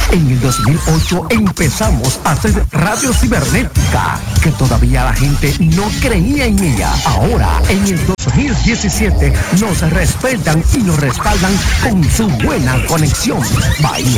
En el 2008 empezamos a hacer radio cibernética, que todavía la gente no creía en ella. Ahora, en el 2017, nos respetan y nos respaldan con su buena conexión. Bahía